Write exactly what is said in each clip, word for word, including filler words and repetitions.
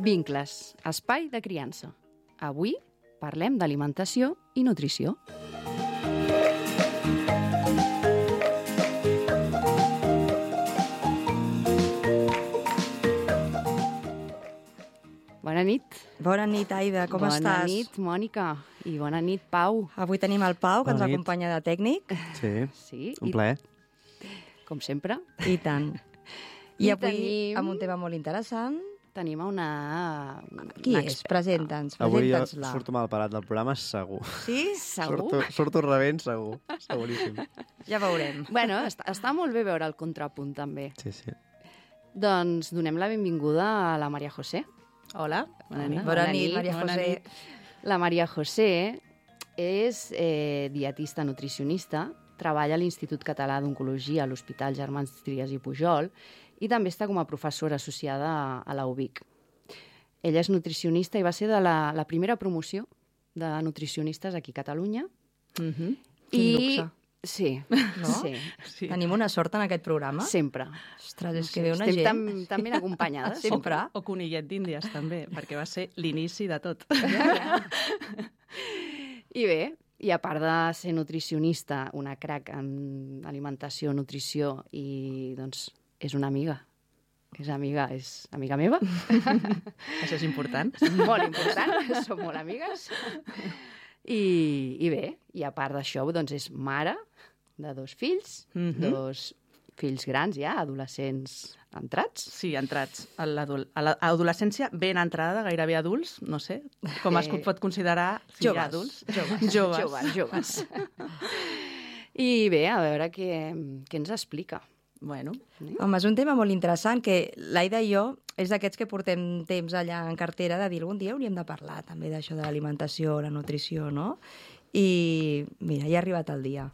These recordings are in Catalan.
Vincles, espai de criança. Avui parlem d'alimentació i nutrició. Bona nit. Bona nit, Aida, com bona estàs? Bona nit, Mònica. I bona nit, Pau. Avui tenim el Pau, que Bona ens nit. acompanya de tècnic. Sí, Sí, un i- plaer. Com sempre, I tant. I, I avui tenim- amb un tema molt interessant. tenim una... Qui una és? experta. Presenta'ns, Avui jo presenta'ns-la. surto mal parat del programa, segur. Sí? Segur? Surto, surto rebent, segur. Seguríssim. Ja veurem. Bueno, està, està molt bé veure el contrapunt, també. Sí, sí. Doncs donem la benvinguda a la Maria José. Hola, bona nit. Bona nit, Maria bona José. nit. La Maria José és eh, dietista nutricionista, treballa a l'Institut Català d'Oncologia a l'Hospital Germans Trias i Pujol i també està com a professora associada a, a la U B I C. Ella és nutricionista i va ser de la, la primera promoció de nutricionistes aquí a Catalunya. Mhm. Quin I... luxe. Sí, No? sí, Sí. Tenim una sort en aquest programa. sempre. Ostres, és que ve una Estem gent. tan, tan ben acompanyades. Sempre. O conillet d'Índies, també, perquè va ser l'inici de tot. I bé, i a part de ser nutricionista, una crac en alimentació, nutrició, i doncs és una amiga. És amiga, és amiga meva. Això és important. És molt important, som molt amigues. I, i bé, i a part d'això, doncs és mare de dos fills, Mhm. dos fills grans ja, adolescents entrats. Sí, entrats a l'adol- a l'adolescència ben entrada, gairebé adults, no sé, com es Eh, pot considerar si hi ha joves, adults. joves. joves. Joves, joves. I bé, a veure què, què ens explica. Bueno, Home, és un tema molt interessant que l'Aida i jo és d'aquests que portem temps allà en cartera de dir algun dia hauríem de parlar també d'això de l'alimentació, la nutrició, no? I mira, ja ha arribat el dia.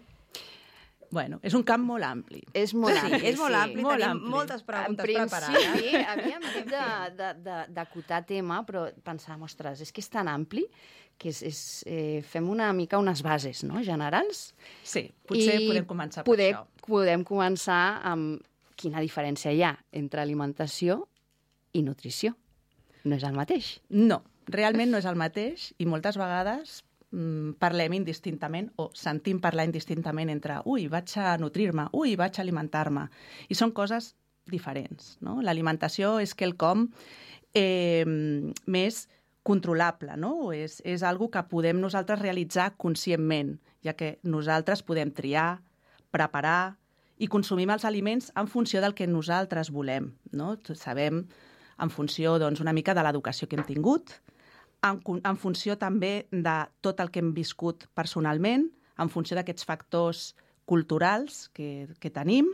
bueno, és un camp molt ampli. És molt Sí, ampli. és molt ampli, molt tenim ampli. moltes En preguntes principi, preparades. havíem dit de- de- de- d'acotar tema, però pensàvem, ostres, és que és tan ampli que és, és, eh, fem una mica unes bases, no?, generals. Sí, potser I podem començar poder, per això. Podem començar amb quina diferència hi ha entre alimentació i nutrició. No és el mateix. No, realment no és el mateix i moltes vegades mm, parlem indistintament o sentim parlar indistintament entre ui, vaig a nutrir-me, ui, vaig a alimentar-me. I són coses diferents, no? L'alimentació és quelcom eh, més controlable, no? És, és algo que podem nosaltres realitzar conscientment, ja que nosaltres podem triar, preparar i consumim els aliments en funció del que nosaltres volem, no? Sabem en funció, doncs, una mica de l'educació que hem tingut, en, en funció també de tot el que hem viscut personalment, en funció d'aquests factors culturals que, que tenim,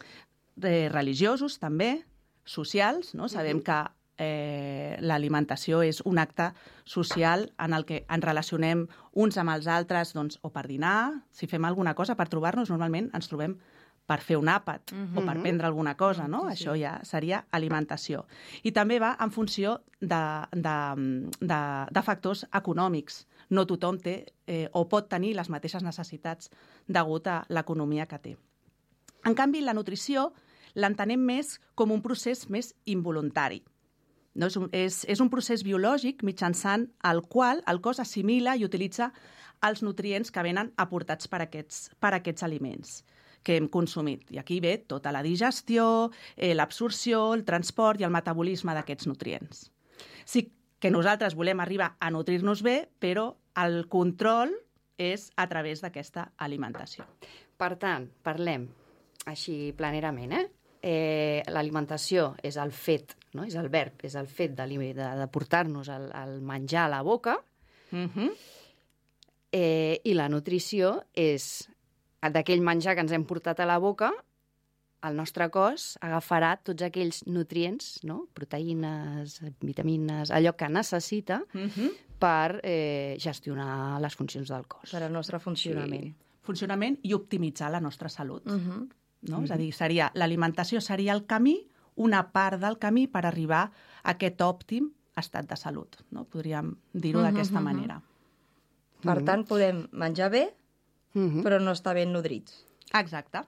eh, religiosos també, socials, no? Sabem que eh, l'alimentació és un acte social en el que ens relacionem uns amb els altres, doncs, o per dinar, si fem alguna cosa per trobar-nos, normalment ens trobem per fer un àpat uh-huh. o per prendre alguna cosa, no? Sí, sí. Això ja seria alimentació. I també va en funció de, de, de, de factors econòmics. No tothom té eh, o pot tenir les mateixes necessitats degut a l'economia que té. En canvi, la nutrició l'entenem més com un procés més involuntari. No? És, un, és, és un procés biològic mitjançant el qual el cos assimila i utilitza els nutrients que venen aportats per aquests, per aquests aliments que hem consumit. I aquí ve tota la digestió, eh, l'absorció, el transport i el metabolisme d'aquests nutrients. Sí que nosaltres volem arribar a nutrir-nos bé, però el control és a través d'aquesta alimentació. Per tant, parlem així planerament, eh? eh l'alimentació és el fet, no? És el verb, és el fet de, de, de portar-nos el, el menjar a la boca, Mm-hmm. eh, i la nutrició és d'aquell menjar que ens hem portat a la boca, el nostre cos agafarà tots aquells nutrients, no? Proteïnes, vitamines, allò que necessita Mm-hmm. per eh, gestionar les funcions del cos. Per al nostre funcionament. Sí. Funcionament i optimitzar la nostra salut. Uh -huh. No? Mm-hmm. És a dir, seria, l'alimentació seria el camí, una part del camí per arribar a aquest òptim estat de salut. No? Podríem dir-ho Mhm, d'aquesta mhm. manera. Per tant, podem menjar bé, Mhm. però no estar ben nodrits. Exacte,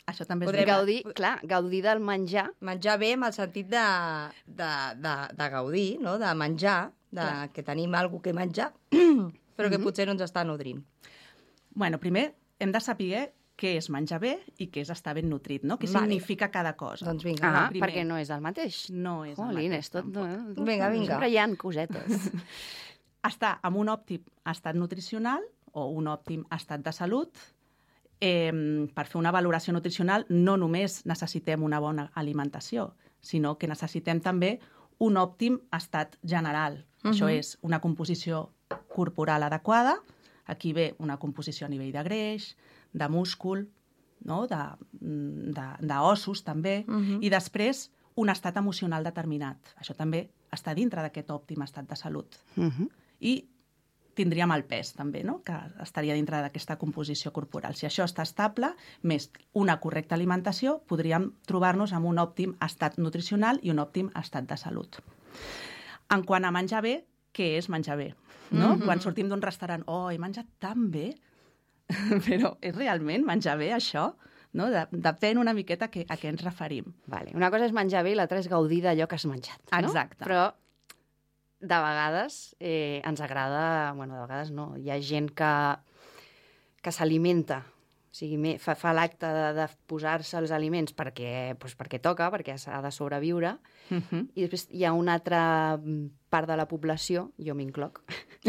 Això també és Podrem- veritat. Gaudir, clar, gaudir del menjar. Menjar bé amb el sentit de, de, de, de gaudir, no? De menjar, de Clar. que tenim alguna que menjar, però que Mhm. potser no ens està nodrint. Bueno, primer hem de saber què és menjar bé i què és estar ben nutrit, no? Què Vale. significa cada cosa. Doncs vinga, Ah, va. primer. perquè no és el mateix. No és el Jolín, mateix, és tot... tampoc. No, Vinga, vinga. Sempre hi ha cosetes. Estar en un òptim estat nutricional o un òptim estat de salut. Eh, per fer una valoració nutricional no només necessitem una bona alimentació, sinó que necessitem també un òptim estat general. Uh-huh. Això és una composició corporal adequada. Aquí ve una composició a nivell de greix, de múscul, no? de, de, d'ossos també, Mhm. i després un estat emocional determinat. Això també està dintre d'aquest òptim estat de salut. Uh -huh. I tindríem el pes també, no? Que estaria dintre d'aquesta composició corporal. Si això està estable, més una correcta alimentació, podríem trobar-nos amb un òptim estat nutricional i un òptim estat de salut. En quant a menjar bé, què és menjar bé? No? Mhm. Quan sortim d'un restaurant, oh, he menjat tan bé, però és realment menjar bé això? No? De, depèn una miqueta a què, a què ens referim. Vale. Una cosa és menjar bé i l'altra és gaudir d'allò que has menjat. No? Exacte. Però de vegades eh, ens agrada... Bueno, de vegades no. Hi ha gent que, que s'alimenta. O sigui, me- fa, fa l'acte de, de posar-se els aliments perquè, doncs perquè toca, perquè s'ha de sobreviure. Uh-huh. I després hi ha una altra mm, part de la població, jo m'incloc,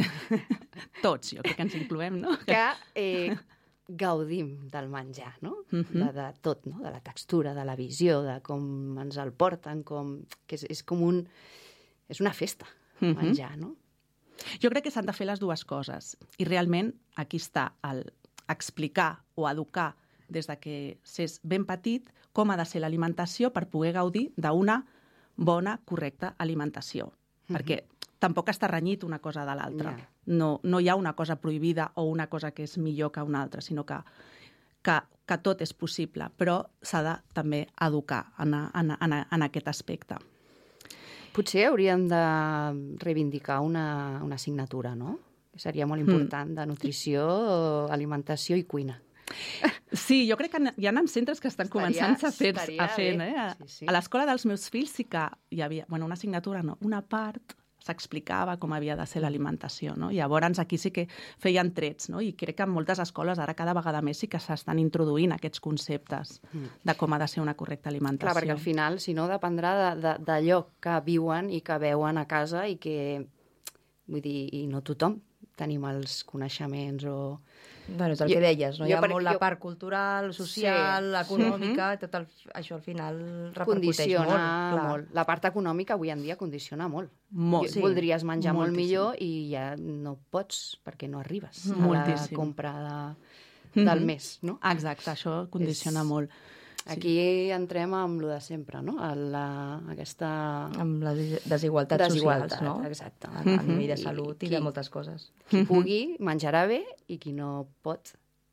Tots, jo crec que ens incloem, no? que eh, gaudim del menjar, no? Mhm. de, de tot, no? De la textura, de la visió, de com ens el porten, com... que és, és com un... És una festa, Mhm. menjar, no? Jo crec que s'han de fer les dues coses. I realment aquí està el explicar o educar des de que s'és ben petit com ha de ser l'alimentació per poder gaudir d'una bona, correcta alimentació. Mhm. Perquè tampoc està renyit una cosa de l'altra. Ja. No, no hi ha una cosa prohibida o una cosa que és millor que una altra, sinó que, que, que tot és possible, però s'ha de també educar en, en, en, en aquest aspecte. Potser hauríem de reivindicar una, una assignatura, no? Que seria molt important, de nutrició, alimentació i cuina. Sí, jo crec que hi ha centres que estan Estaria- començant a fer, estaria a fer bé, eh? A, sí, sí. a l'escola dels meus fills sí que hi havia, bueno, una assignatura, no, una part s'explicava com havia de ser l'alimentació, no? Llavors aquí sí que feien trets, no? I crec que en moltes escoles ara cada vegada més sí que s'estan introduint aquests conceptes de com ha de ser una correcta alimentació. Clar, perquè al final, si no, dependrà de- de- d'allò que viuen i que veuen a casa i que, vull dir, i no tothom tenim els coneixements o... Bueno, és el Jo- que deies, no? Hi jo ha per- molt la jo- part cultural, social, Sí. econòmica, tot el, això al final repercuteix Condiciona molt. molt, clar. molt. La part econòmica avui en dia condiciona molt. Molt. Jo- Sí. Voldries menjar molt Moltíssim. millor i ja no pots perquè no arribes a la Moltíssim. compra de, del Mhm. mes, no? Exacte, això condiciona És- molt. Aquí entrem amb lo de sempre, no? A la, aquesta Amb les desigualtats desigualtat, socials, no? exacte. A, a nivell de Qui- salut i qui- de moltes coses. Qui Mhm. pugui menjarà bé i qui no pot...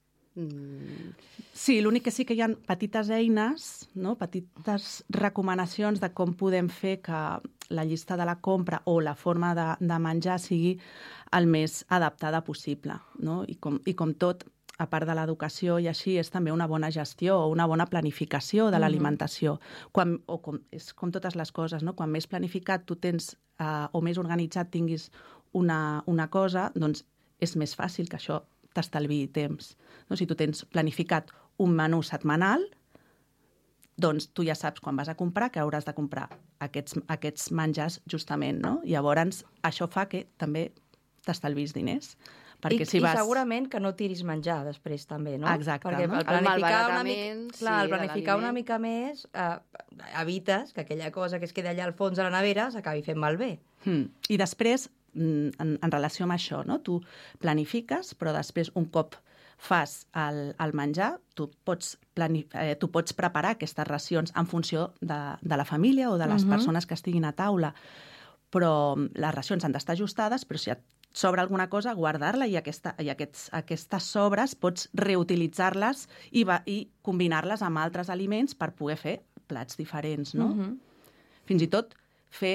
Mm, Sí, l'únic que sí que hi ha petites eines, no? Petites recomanacions de com podem fer que la llista de la compra o la forma de, de menjar sigui el més adaptada possible, no? I com, i com tot, a part de l'educació i així, és també una bona gestió o una bona planificació de l'alimentació. Quan, o com, és com totes les coses, no? Quan més planificat tu tens eh, o més organitzat tinguis una, una cosa, doncs és més fàcil que això t'estalviï temps. No? Si tu tens planificat un menú setmanal, doncs tu ja saps quan vas a comprar que hauràs de comprar aquests, aquests menjars justament, no? Llavors, això fa que també t'estalvis diners. Perquè I, si vas... I segurament que no tiris menjar després, també, no? Exacte, Perquè no? el planificar, una malbaratament, mica, clar, sí, el de planificar una l'aliment. mica més eh, evites que aquella cosa que es queda allà al fons de la nevera s'acabi fent malbé. Mm. I després, mm, en, en relació amb això, no? Tu planifiques, però després, un cop fas el, el menjar, tu pots, plani, eh, tu pots preparar aquestes racions en funció de, de la família o de les Mhm. persones que estiguin a taula. Però les racions han d'estar ajustades, però si et sobra alguna cosa, guardar-la i, aquesta, i aquests, aquestes sobres pots reutilitzar-les i, va, i combinar-les amb altres aliments per poder fer plats diferents, no? Mhm. Fins i tot fer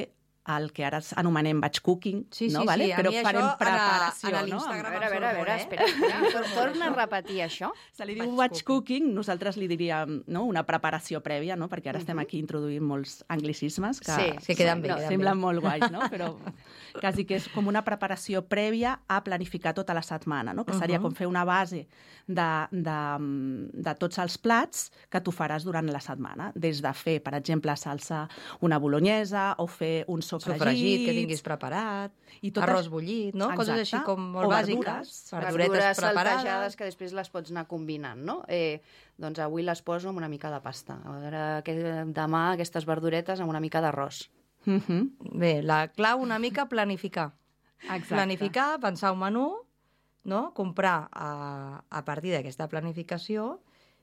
el que ara anomenem batch cooking, Sí, sí, no? sí, vale? a Però mi farem això, preparació, en a no? l'Instagram A veure, a veure, a veure, eh? espera, espera. Torna a repetir això. Se li diu Batch batch cooking, nosaltres li diríem, no?, una preparació prèvia, no?, perquè ara estem aquí introduint molts anglicismes que, Sí, que queden bé, no, queden semblen bé. molt guais, no? Però quasi que és com una preparació prèvia a planificar tota la setmana, no? Que seria com fer una base de, de, de tots els plats que tu faràs durant la setmana, des de fer, per exemple, salsa una bolognesa o fer un sofregit, Sofregit que tinguis preparat, I tot arròs això- bullit, no? Exacte. Coses així com molt O bàsiques. verdures. Verduretes Verdures preparades. saltejades que després les pots anar combinant, no? Eh, doncs avui les poso amb una mica de pasta. A veure, que demà aquestes verduretes amb una mica d'arròs. Mhm. Bé, la clau una mica planificar. Exacte. Planificar, pensar un menú, no? Comprar a, a partir d'aquesta planificació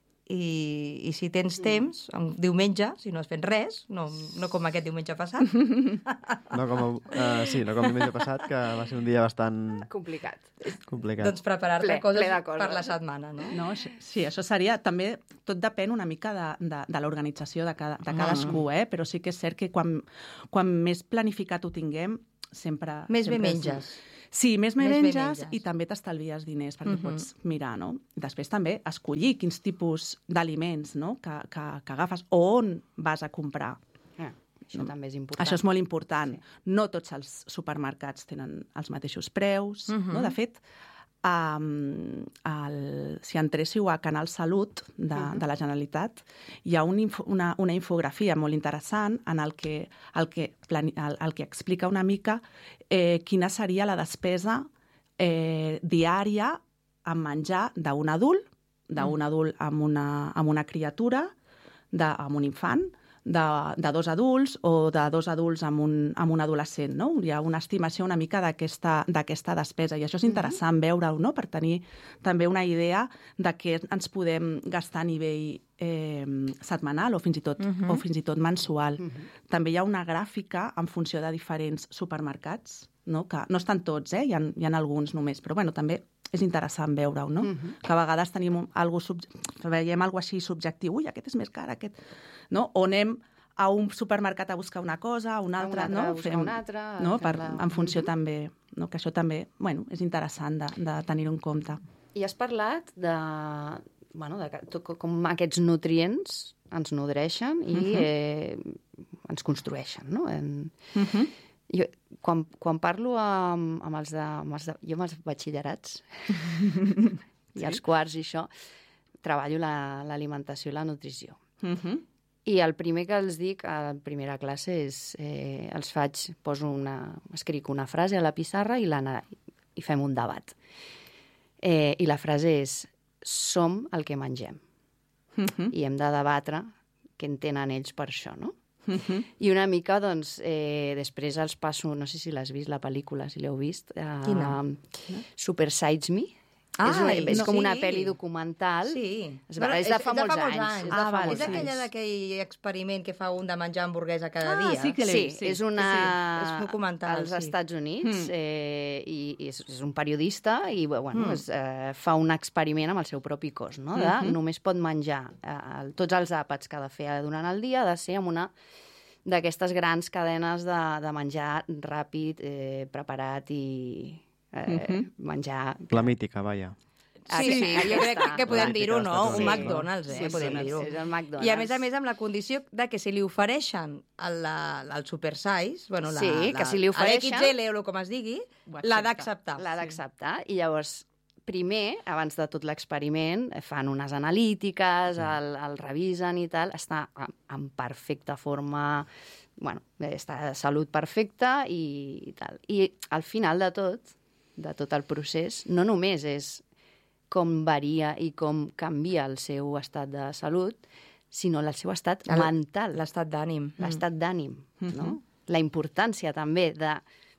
i, i si tens temps, un diumenge, si no has fet res, no, no com aquest diumenge passat, No com, uh, sí, no com diumenge passat, que va ser un dia bastant Complicat. complicat. doncs preparar-te Ple, coses, ple de coses. per la setmana, no? No, això- sí, això seria... També tot depèn una mica de, de, de l'organització de, cada, de cadascú, eh? Però sí que és cert que quan, quan més planificat ho tinguem, sempre... Més bé sempre és- menges. Sí, més bé Més bé menges, menges. i també t'estalvies diners perquè Mhm. pots mirar, no? Després també escollir quins tipus d'aliments, no?, que, que, que agafes o on vas a comprar. Ah, això també és important. Això és molt important. Sí. No tots els supermercats tenen els mateixos preus, Mhm. no? De fet, um, el, si entréssiu a Canal Salut de, uh -huh. de la Generalitat, hi ha un info, una, una infografia molt interessant en el que, el que, plani, el, el que explica una mica eh, quina seria la despesa eh, diària en menjar d'un adult, d'un adult amb una, amb una criatura, de, amb un infant, de, de dos adults o de dos adults amb un, amb un adolescent, no? Hi ha una estimació una mica d'aquesta d'aquesta despesa, i això és interessant mm-hmm. veure-ho, no?, per tenir també una idea de què ens podem gastar a nivell eh, setmanal o fins i tot, mm-hmm. o fins i tot mensual. Mm-hmm. També hi ha una gràfica en funció de diferents supermercats, no?, que no estan tots, eh? Hi ha, hi ha alguns només, però bueno, també és interessant veure-ho, no? Mm-hmm. Que a vegades tenim algo sub... veiem alguna així subjectiu, ui, aquest és més car, aquest... No? O anem a un supermercat a buscar una cosa, a un altre, un altre no? a buscar un altre, no? Per, fem-la. en funció Mhm. també, no? Que això també, bueno, és interessant de, de tenir-ho en compte. I has parlat de, bueno, de que- to- com aquests nutrients ens nodreixen i Mhm. eh, ens construeixen, no? En... Mhm. Jo, quan, quan parlo amb, amb, els de, amb els de... Jo amb els batxillerats i els quarts i això, treballo la- l'alimentació i la nutrició. Mhm. I el primer que els dic a primera classe és... Eh, els faig, poso una... escric una frase a la pissarra i, la, i fem un debat. Eh, I la frase és: som el que mengem. Mhm. I hem de debatre què entenen ells per això, no? Mhm. I una mica, doncs, eh, després els passo... No sé si l'has vist, la pel·lícula, si l'heu vist. Eh, Quina? Super Size Me. Ah, és una, és no. com una Sí. pel·li documental. Sí. És, bueno, és de fa molts anys. És de Ah, fa vale, molts És sí. aquella anys. d'aquell experiment que fa un de menjar hamburguesa cada Ah, dia. sí que l'he Sí, vist, sí. és una... Sí, és documental, als sí. Estats Units, Mm. eh, i, i és, és un periodista i bueno, Mm. es, eh, fa un experiment amb el seu propi cos, no? De, Mhm. només pot menjar eh, el, tots els àpats que ha de fer durant el dia, ha de ser amb una d'aquestes grans cadenes de, de menjar ràpid, eh, preparat i eh, Mhm. menjar... La mítica, vaja. Sí, sí, sí, jo crec que, que podem Pràctica dir-ho, no? dels Un Estats Units, McDonald's, eh? Sí, sí, podem sí, dir-ho. és el McDonald's. I a més a més amb la condició de que si li ofereixen el, el super size, bueno, la, Sí, la, que si li ofereixen- l'X L o com es digui, Ho l'ha accepta. d'acceptar. L'ha d'acceptar. I llavors, primer, abans de tot l'experiment, fan unes analítiques, el, el revisen i tal, està en, en perfecta forma, bueno, està de salut perfecta i, i tal. I al final de tot, de tot el procés, no només és com varia i com canvia el seu estat de salut, sinó el seu estat El- mental, L'estat d'ànim. l'estat d'ànim, no? Mhm. La importància també de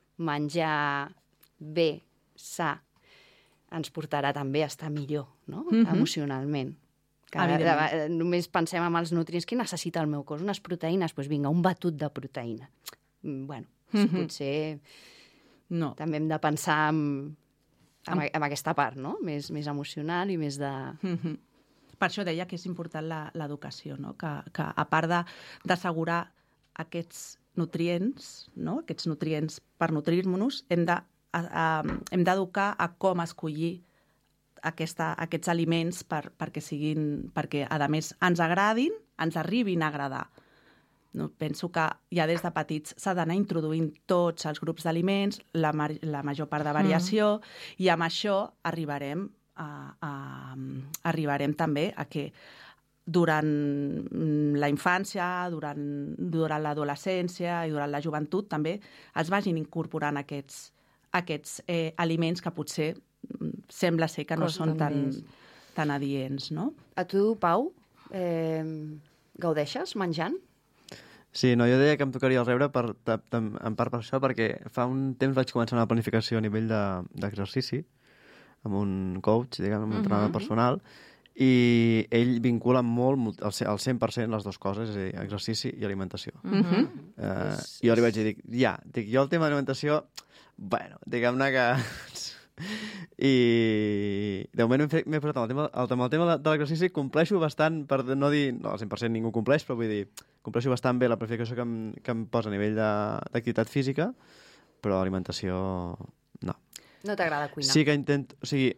menjar bé, sa, ens portarà també a estar millor, no? Mhm. Emocionalment. Que Evidentment. eh, només pensem en els nutrients. Què necessita el meu cos? Unes proteïnes? Doncs pues vinga, un batut de proteïna. Mm, Bueno, Mhm. potser No. també hem de pensar en, en, en aquesta part, no? Més, més emocional i més de... Mhm. Per això deia que és important la- l'educació, no? Que, que a part de- d'assegurar aquests nutrients, no? Aquests nutrients per nutrir-nos, hem de, a, a, hem d'educar a com escollir aquesta, aquests aliments per, perquè, siguin, perquè, a més, ens agradin, ens arribin a agradar. No? Penso que ja des de petits s'ha d'anar introduint tots els grups d'aliments, la, ma la major part de variació, mm. i amb això arribarem, a, a, arribarem també a que durant la infància, durant, durant l'adolescència i durant la joventut també es vagin incorporant aquests, aquests eh, aliments que potser sembla ser que no Costen són tan, més. tan adients, no? A tu, Pau, eh, gaudeixes menjant? Sí, no, jo deia que em tocaria el rebre per, de, de, en part per això, perquè fa un temps vaig començar una planificació a nivell d'exercici, de, amb un coach, diguem, amb un entrenador uh-huh. personal, i ell vincula molt, al cent per cent, les dues coses, és a dir, exercici i alimentació. Uh-huh. eh, I jo li vaig dir, dic, ja, dic, jo el tema d'alimentació, bueno, diguem-ne que... I de moment m'he posat amb el tema, el, amb el tema de l'exercici, compleixo bastant, per no dir, no, al cent per cent ningú compleix, però vull dir, compleixo bastant bé la planificació que em, que em posa a nivell d'activitat física, però l'alimentació no. No t'agrada cuinar? Sí que intento, o sigui,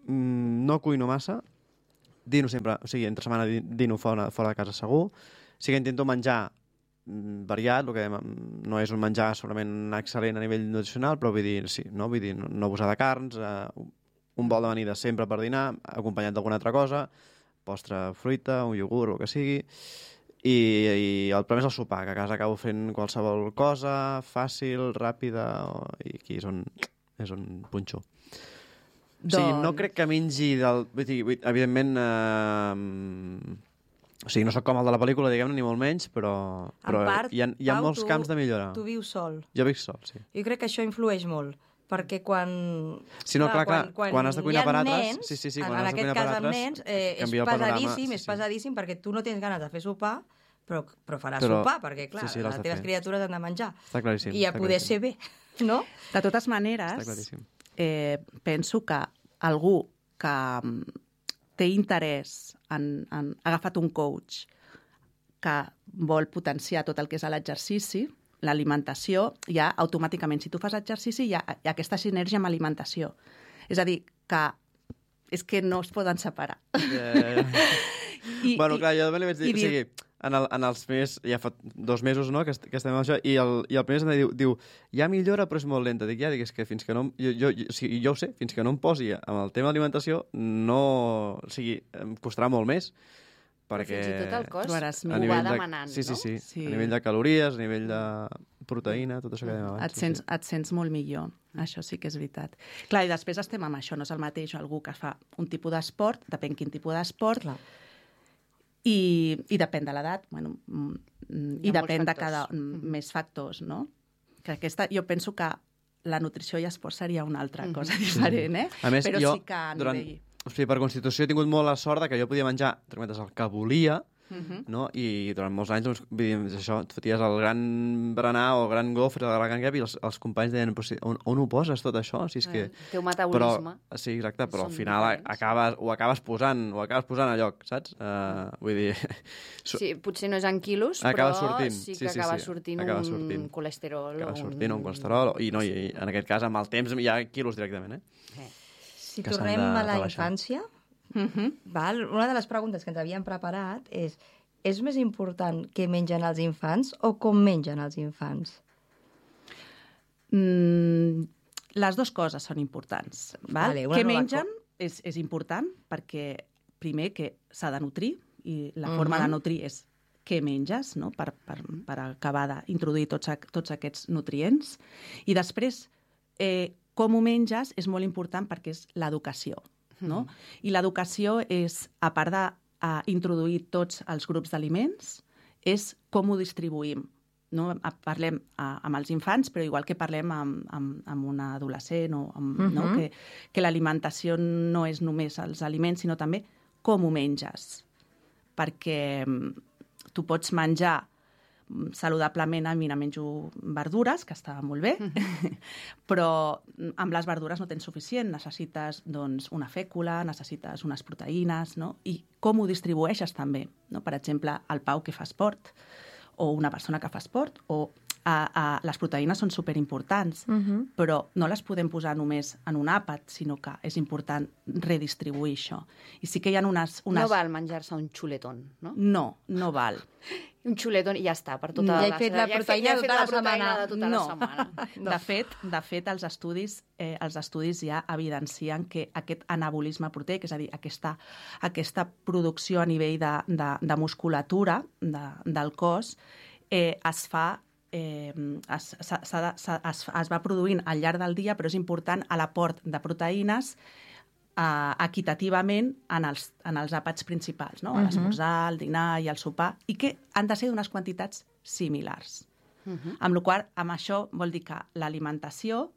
no cuino massa, dino sempre, o sigui, entre setmana dino fora, fora de casa segur, sí que intento menjar variat, el que no és un menjar segurament excel·lent a nivell nutricional, però vull dir, sí, no, vull dir, no, no abusar de carns, eh, un bol d'amanida sempre per dinar, acompanyat d'alguna altra cosa, postre, fruita, un iogurt, el que sigui, i, i el problema és el sopar, que a casa acabo fent qualsevol cosa, fàcil, ràpida, i aquí és on, és on punxo. Doncs... O sigui, no crec que mengi del... Vull dir, evidentment... Eh... O sigui, no sóc com el de la pel·lícula, diguem-ne, ni molt menys, però, però en part, hi ha, hi ha Pau, molts tu, camps de millora. Tu vius sol. Jo vic sol, sí. Jo crec que això influeix molt, perquè quan... Sí, no, clar, clar, quan, quan, quan has de cuinar per altres... Nens, sí, sí, sí, en, quan en has de aquest cuinar cas per amb altres, nens, eh, és canvia el panorama, pesadíssim, sí, és sí. pesadíssim, perquè tu no tens ganes de fer sopar, però, però faràs Però- sopar, perquè, clar, sí, sí, l'has les de teves fer. criatures han de menjar. Està claríssim. I a està poder claríssim. ser bé, no? De totes Està maneres, claríssim. eh, penso que algú que mm, té interès en, en ha agafat un coach que vol potenciar tot el que és l'exercici, l'alimentació, ja automàticament, si tu fas exercici, hi ha, hi ha aquesta sinergia amb alimentació. És a dir, que és que no es poden separar. Eh... I, bueno, i- clar, jo també li vaig dir... i O sigui, en, el, en els primers... Ja fa dos mesos, no?, que, est- que estem amb això, i el, i el primer em diu, diu, ja millora, però és molt lenta. Dic, ja, dic, és que fins que no... Jo, jo, jo, o sigui, jo ho sé, fins que no em posi amb el tema d'alimentació, no... O sigui, em costarà molt més. Perquè... Fins i tot el cos trobaràs ho a va nivell de- demanant, sí, sí, no? sí, Sí. A nivell de calories, a nivell de proteïna, tot això que dèiem abans. et, sents, et sents molt millor. Això sí que és veritat. Clar, i després estem amb això. No és el mateix algú que fa un tipus d'esport, depèn quin tipus d'esport, Clar. i, i depèn de l'edat, bueno, mm, mm, Hi i ha depèn molts de cada factors. mm, més factors, no? Que aquesta, jo penso que la nutrició i esport seria una altra cosa diferent, eh? A més, Però jo, sí que a durant, nivell... o sigui, per constitució he tingut molt la sort de que jo podia menjar, entre cometes, el que volia, Mhm. no? I durant molts anys, doncs, vull dir, això, et foties el gran berenar o el gran gofre, el gran gap, i els, els companys deien, però si, on, on ho poses tot això? Si és que... El teu metabolisme. Però, sí, exacte, però al són final diferents. acabes, ho acabes posant, ho acabes posant a lloc, saps? Uh, vull dir... so- Sí, potser no és en quilos, Acaba però sortint. sí que Sí, sí, acaba sí. sortint Acaba un sortint. colesterol. acaba o sortint un colesterol, i, no, i, i en aquest cas, amb el temps, hi ha quilos directament, eh? Eh. Si Que s'han tornem de a la rebaixar. infància, Mhm. val? Una de les preguntes que ens havíem preparat és és més important què mengen els infants o com mengen els infants? Mm, les dues coses són importants. Val? Vale, una Què no va mengen és, és important perquè, primer, que s'ha de nutrir, i la Mhm. forma de nutrir és què menges, no? per, per, per acabar d'introduir tots, a- tots aquests nutrients. I després, eh, com ho menges és molt important perquè és l'educació. No? I l'educació és, a part de a introduir tots els grups d'aliments, és com ho distribuïm. No? A- Parlem a, amb els infants, però igual que parlem amb, amb, amb un adolescent, o amb, no? Mhm. que, que l'alimentació no és només els aliments, sinó també com ho menges. Perquè mm, tu pots menjar mm, saludablement, a mi no menjo verdures, que està molt bé, però mm, amb les verdures no tens suficient, necessites doncs, una fècula, necessites unes proteïnes, no? I com ho distribueixes també. No? Per exemple, el Pau que fa esport, o una persona que fa esport, o a, a, les proteïnes són superimportants, uh -huh. però no les podem posar només en un àpat, sinó que és important redistribuir això. I sí que hi ha unes... unes... No val menjar-se un xuletón, no? No, no val. Un xuletón i ja està, per tota No, ja he la, fet la ja he proteïna ja he fet tota la proteïna setmana. de tota No. la setmana. No. De fet, de fet els, estudis, eh, els estudis ja evidencien que aquest anabolisme proteic, és a dir, aquesta, aquesta producció a nivell de, de, de musculatura de, del cos, eh, es fa eh, es, s'ha, s'ha, s'ha, es, es va produint al llarg del dia, però és important a l'aport de proteïnes Uh, equitativament en els, en els àpats principals, no? A l'esmorzar, el dinar i el sopar, i que han de ser d'unes quantitats similars. Uh -huh. Amb la qual cosa, amb això vol dir que l'alimentació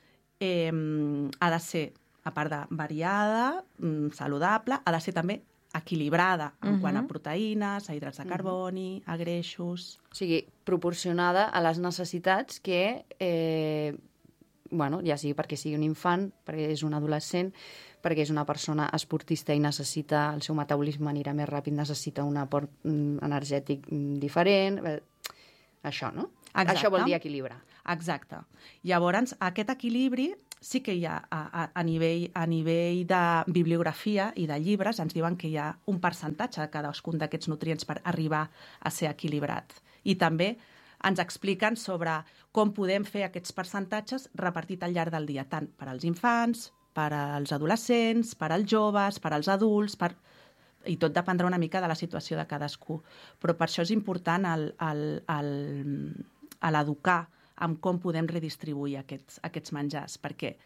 eh, ha de ser, a part de variada, mm, saludable, ha de ser també equilibrada en uh -huh. quant a proteïnes, a hidrats de carboni, uh -huh. a greixos... O sigui, proporcionada a les necessitats que, eh, bueno, ja sigui perquè sigui un infant, perquè és un adolescent, perquè és una persona esportista i necessita, el seu metabolisme anirà més ràpid, necessita un aport mm, energètic mm, diferent, eh, això, no? Exacte. Això vol dir equilibrar. Exacte. Llavors, aquest equilibri sí que hi ha a, a, a, nivell, a nivell de bibliografia i de llibres, ens diuen que hi ha un percentatge de cadascun d'aquests nutrients per arribar a ser equilibrat. I també ens expliquen sobre com podem fer aquests percentatges repartit al llarg del dia, tant per als infants, per als adolescents, per als joves, per als adults, per... i tot dependrà una mica de la situació de cadascú. Però per això és important el, el, el, l'educar amb com podem redistribuir aquests, aquests menjars, perquè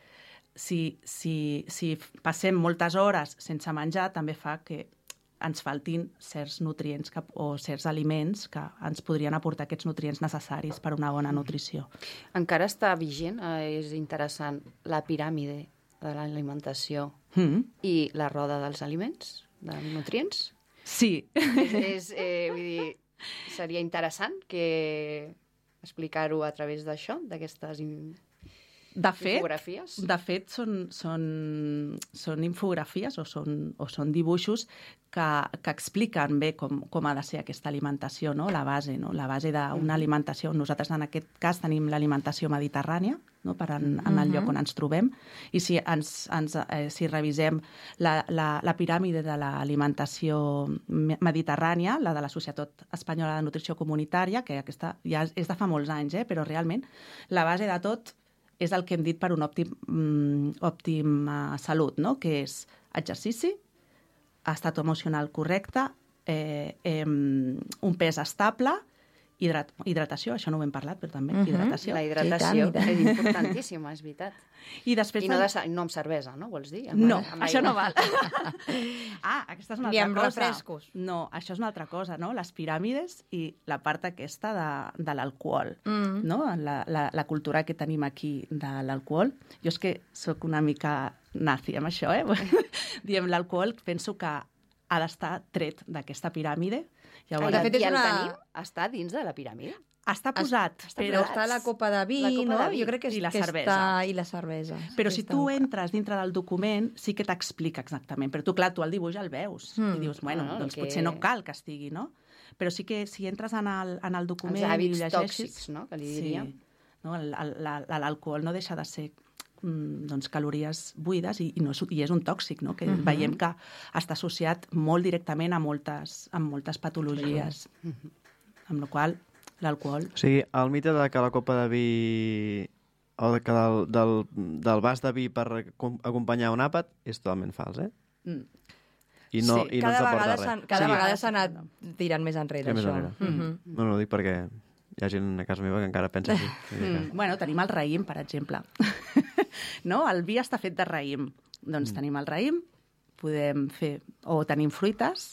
si, si, si passem moltes hores sense menjar també fa que ens faltin certs nutrients que, o certs aliments que ens podrien aportar aquests nutrients necessaris per una bona nutrició. Encara està vigent, eh, és interessant, la piràmide de l'alimentació Mm. i la roda dels aliments, de nutrients. Sí. És, és, eh, vull dir, seria interessant que explicar-ho a través d'això, d'aquestes in... De fet, infografies. de fet són, són, són infografies o són, o són dibuixos que, que expliquen bé com, com ha de ser aquesta alimentació, no? La base, no? La base d'una alimentació. Nosaltres en aquest cas tenim l'alimentació mediterrània, no? Per en, en el lloc on ens trobem, i si, ens, ens, eh, si revisem la, la, la piràmide de l'alimentació mediterrània, la de la Societat Espanyola de Nutrició Comunitària, que aquesta ja és de fa molts anys, eh? Però realment la base de tot és el que hem dit per un òptim, mm, òptim uh, salut, no? Que és exercici, estat emocional correcte, eh, eh, un pes estable, hidrat hidratació, això no ho hem parlat, però també, uh -huh. hidratació. La hidratació I tant, i tant. és importantíssima, és veritat. I, després I no, de, no amb cervesa, no, vols dir? Amb, No, amb això aigua. no val. Ah, aquesta és una Ni altra amb cosa. refrescos. No, això és una altra cosa, no? Les piràmides i la part aquesta de, de l'alcohol, Mm. no? La, la, la cultura que tenim aquí de l'alcohol. Jo és que sóc una mica nazi amb això, eh? Diem l'alcohol, penso que ha d'estar tret d'aquesta piràmide. Llavors, De fet, és I el una- tenim, està dins de la piràmide. està posat, està Però però, està la copa de vi, La copa no? de vi. Jo crec que, és, I la que cervesa. està... I la cervesa. però Sí, si està tu molt clar. entres dintre del document, sí que t'explica exactament. Però tu, clar, tu el dibuix el veus. Mm. I dius, bueno, Ah, doncs que- potser no cal que estigui, no? Però sí que si entres en el, en el document Els hàbits i llegeixis... tòxics, no?, que li diríem. Sí. No? El- el- la- L'alcohol no deixa de ser mm, doncs, calories buides i, i, no és, i és un tòxic, no? Que uh -huh. veiem que està associat molt directament a moltes, a moltes patologies. Uh -huh. Amb la qual cosa, l'alcohol... O sigui, el mite de que la copa de vi o de que del, del, del vas de vi per acom- acompanyar un àpat és totalment fals, eh? Mm. I no, Sí, i no ens Cada aporta vegada res. s'han- cada Sí. vegada s'ha anat tirant més enrere, Sí, més això. enrere. Mhm. No, no ho dic perquè hi ha gent a casa meva que encara pensa així. Vull dir que- Mm. Bueno, tenim el raïm, per exemple. No? El vi està fet de raïm. Doncs mm. tenim el raïm, podem fer... O tenim fruites,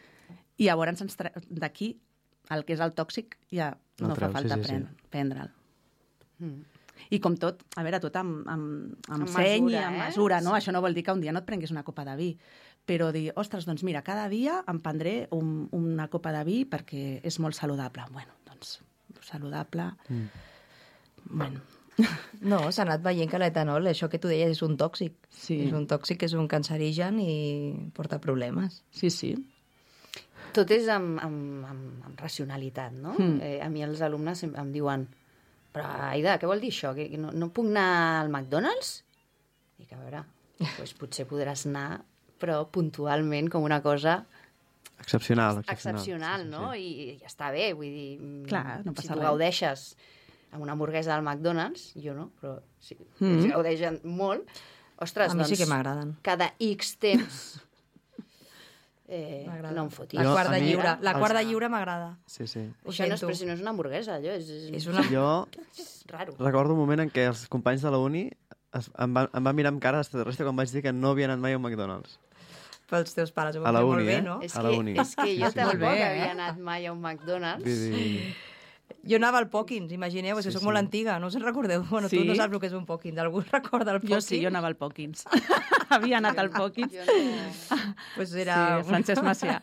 i llavors ens tra... d'aquí el que és el tòxic ja El no treu, fa falta sí, sí, sí. pren- prendre'l. Mm. I com tot, a veure, tot amb, amb, amb, Amb seny mesura, i amb eh? mesura, no? Això no vol dir que un dia no et prenguis una copa de vi, però dir, ostres, doncs mira, cada dia em prendré un, una copa de vi perquè és molt saludable. Bueno, doncs, saludable... Mm. Bueno, No, s'ha anat veient que l'etanol, això que tu deies, és un tòxic. Sí. És un tòxic, és un cancerigen i porta problemes. sí, sí. Tot és amb, amb, amb, amb racionalitat, no? Mm. Eh, a mi els alumnes em, em diuen però Aida, què vol dir això? Que no, no puc anar al McDonald's? Dic, a veure, doncs potser podràs anar, però puntualment com una cosa Excepcional. excepcional, no? I ja està bé, vull dir... Clar, no passa si tu res. gaudeixes amb una hamburguesa del McDonald's, jo no, però si Mm. ells gaudeixen molt, ostres, A mi doncs, sí que m'agraden. cada X temps eh, M'agrada. no em fotis. La Jo, quarta a mi- lliure. La els- quarta lliure m'agrada. Sí, sí. Ho Això no és, sento. però si no és una hamburguesa, allò és, és, És una... Jo és raro. recordo un moment en què els companys de la uni es, em, van, em van mirar amb cara d'extraterrestre quan vaig dir que no havia anat mai a un McDonald's. Pels teus pares ho A van la fer molt uni, bé, eh? no? És A la que, uni. és que jo Sí, sí. tampoc Molt bé, havia eh? anat mai a un McDonald's. Vull dir... Jo anava al Pòquins, imagineu, és que Sí, soc sí. molt antiga, no us en recordeu? Bueno, Sí. tu no saps el que és un Pòquins, algú recorda el Pòquins? Jo sí, jo anava al Pòquins. Havia anat al Pòquins. Jo no... Pues era... Sí, Francesc Macià.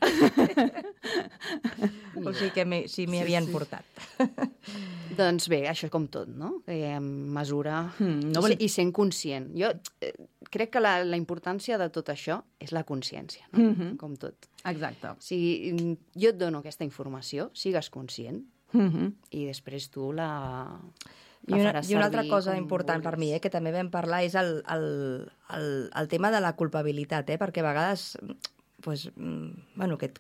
O sigui que me, sí m'hi Sí, havien sí. portat. Doncs bé, això com tot, no? Eh, amb mesura Mm, no i, vol- se- i sent conscient. Jo eh, crec que la, la importància de tot això és la consciència, no? Mhm. Com tot. Exacte. O sigui, jo et dono aquesta informació, sigues conscient, Mhm. i després tu la, I la una, faràs I una altra servir cosa com important per mi, vulguis. eh, que també vam parlar, és el, el, el, el tema de la culpabilitat, eh, perquè a vegades pues, mm, bueno, que,